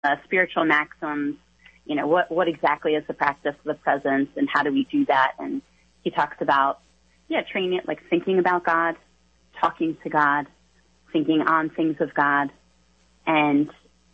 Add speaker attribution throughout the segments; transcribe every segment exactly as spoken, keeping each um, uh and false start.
Speaker 1: uh, spiritual maxims. You know, what, what exactly is the practice of the presence and how do we do that? And he talks about, yeah, training it, like thinking about God, talking to God, thinking on things of God. And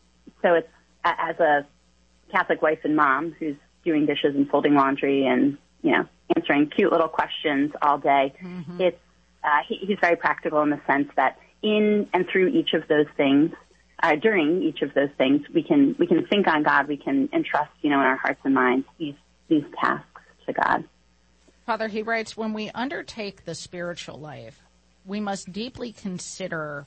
Speaker 1: so it's, as a Catholic wife and mom who's doing dishes and folding laundry and, you know, answering cute little questions all day, mm-hmm. it's, uh, he, he's very practical in the sense that in and through each of those things, uh, during each of those things, we can, we can think on God, we can entrust, you know, in our hearts and minds these, these tasks to God.
Speaker 2: Father, he writes, when we undertake the spiritual life, we must deeply consider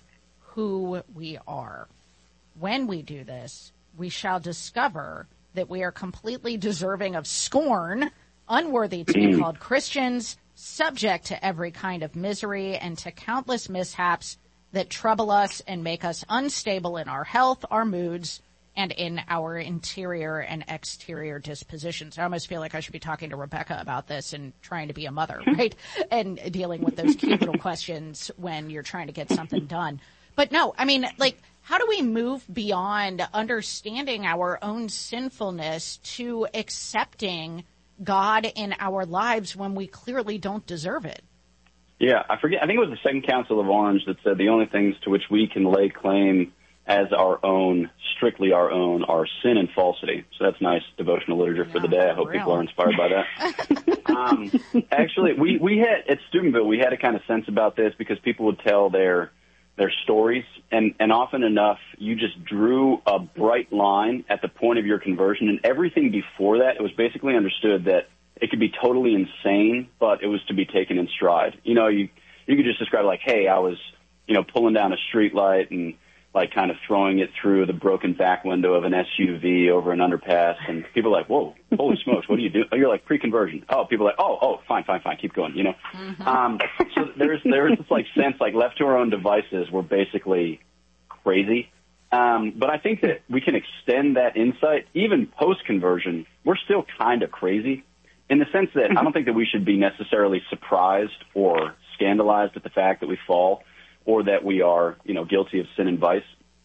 Speaker 2: who we are. When we do this, we shall discover that we are completely deserving of scorn, unworthy to be called Christians, subject to every kind of misery and to countless mishaps that trouble us and make us unstable in our health, our moods, and in our interior and exterior dispositions. I almost feel like I should be talking to Rebecca about this and trying to be a mother, right? And dealing with those cute little questions when you're trying to get something done. But no, I mean, like, how do we move beyond understanding our own sinfulness to accepting God in our lives when we clearly don't deserve it?
Speaker 3: Yeah, I forget. I think it was the Second Council of Orange that said the only things to which we can lay claim as our own, strictly our own, are sin and falsity. So that's nice devotional literature yeah, for the day. I hope real. people are inspired by that. um, actually, we, we had, at Steubenville, we had a kind of sense about this because people would tell their their stories, and, and often enough, you just drew a bright line at the point of your conversion, and everything before that, it was basically understood that it could be totally insane, but it was to be taken in stride. You know, you you could just describe like, hey, I was, you know, pulling down a street light and like kind of throwing it through the broken back window of an S U V over an underpass, and people are like, whoa, holy smokes, what do you do? Oh, you're like pre-conversion. Oh, people are like, oh, oh, fine, fine, fine, keep going, you know. Mm-hmm. Um, so there's there's this like sense, like left to our own devices, we're basically crazy. Um, but I think that we can extend that insight, even post-conversion, we're still kind of crazy, in the sense that I don't think that we should be necessarily surprised or scandalized at the fact that we fall, or that we are, you know, guilty of sin and vice.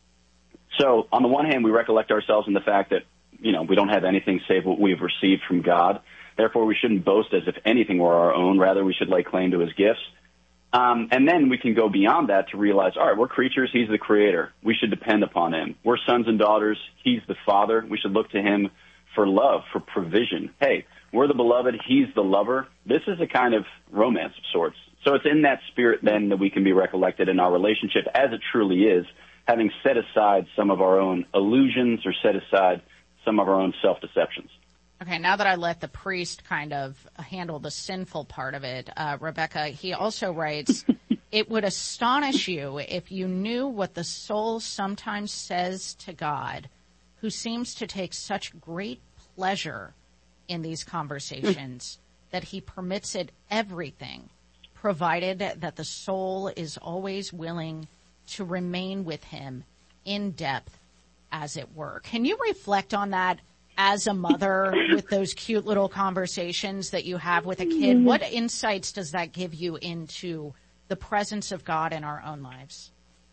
Speaker 3: So on the one hand, we recollect ourselves in the fact that, you know, we don't have anything save what we've received from God. Therefore, we shouldn't boast as if anything were our own. Rather, we should lay claim to his gifts. Um, and then we can go beyond that to realize, all right, we're creatures. He's the creator. We should depend upon him. We're sons and daughters. He's the father. We should look to him for love, for provision. Hey, we're the beloved. He's the lover. This is a kind of romance of sorts. So it's in that spirit, then, that we can be recollected in our relationship as it truly is, having set aside some of our own illusions or set aside some of our own self-deceptions.
Speaker 2: Okay, now that I let the priest kind of handle the sinful part of it, uh, Rebecca, he also writes, it would astonish you if you knew what the soul sometimes says to God, who seems to take such great pleasure in these conversations that he permits it everything, provided that the soul is always willing to remain with him in depth, as it were. Can you reflect on that as a mother with those cute little conversations that you have with a kid? What insights does that give you into the presence of God in our own lives?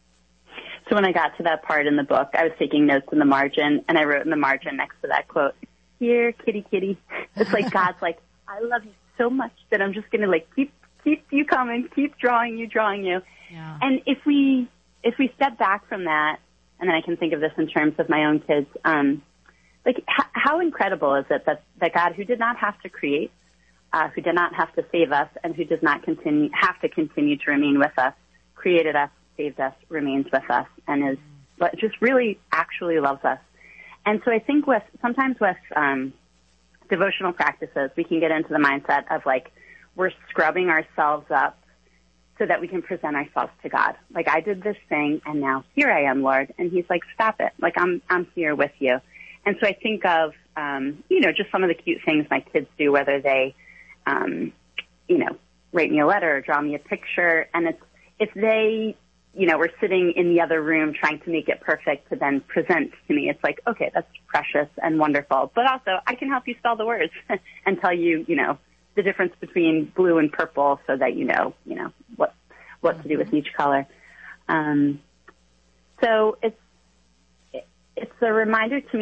Speaker 1: So when I got to that part in the book, I was taking notes in the margin, and I wrote in the margin next to that quote, "Here, kitty, kitty." It's like God's like, I love you so much that I'm just going to like keep keep you coming, keep drawing you, drawing you. Yeah. And if we if we step back from that, and then I can think of this in terms of my own kids, um, like h- how incredible is it that, that God, who did not have to create, uh, who did not have to save us, and who does not continue have to continue to remain with us, created us, saved us, remains with us, and is but just really actually loves us. And so I think with sometimes with um, devotional practices, we can get into the mindset of like, we're scrubbing ourselves up so that we can present ourselves to God. Like, I did this thing, and now here I am, Lord. And he's like, stop it. Like, I'm I'm here with you. And so I think of, um, you know, just some of the cute things my kids do, whether they, um, you know, write me a letter or draw me a picture. And it's if they, you know, were sitting in the other room trying to make it perfect to then present to me, it's like, okay, that's precious and wonderful. But also, I can help you spell the words and tell you, you know, the difference between blue and purple so that you know, you know, what, what mm-hmm. to do with each color. Um, so it's, it's a reminder to me